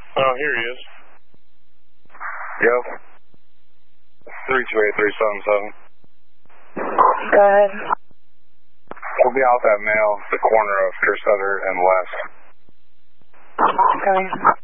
Oh, here he is. Yep. 328-377. Go ahead. We'll be out that mail, the corner of Kersutter and West. Okay.